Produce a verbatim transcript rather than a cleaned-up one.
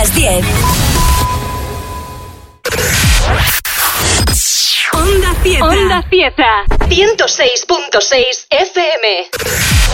las diez. Onda Fiesta. Onda Fiesta. ciento seis punto seis F M.